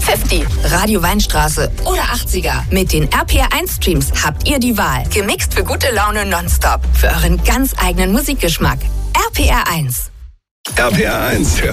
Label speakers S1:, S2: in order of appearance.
S1: 50, Radio Weinstraße oder 80er. Mit den RPR1-Streams habt ihr die Wahl. Gemixt für gute Laune nonstop. Für euren ganz eigenen Musikgeschmack. RPR1.
S2: RPR1.